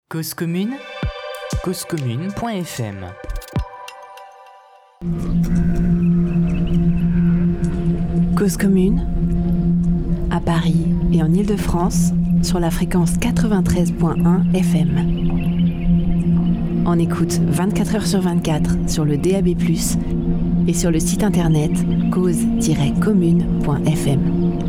Cause commune, causecommune.fm. Cause commune, à Paris et en Île-de-France, sur la fréquence 93.1 FM. On écoute 24 heures sur 24 sur le DAB+, et sur le site internet cause-commune.fm.